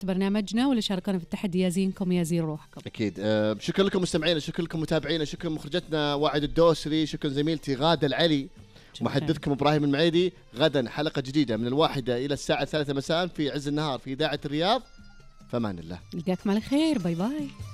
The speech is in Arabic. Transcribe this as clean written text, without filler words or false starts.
برنامجنا، واللي شاركونا في التحدي يازينكم يازين روحكم. أكيد. شكرا لكم مستمعينا، شكرا لكم متابعينا، شكرا مخرجتنا واعد الدوسري، شكرا زميلتي غادة العلي، محدثكم إبراهيم المعيدي. غدا حلقة جديدة من 1 إلى الساعة 3 مساء في عز النهار في إذاعة الرياض. فمان الله، نلقاكم على خير. باي باي.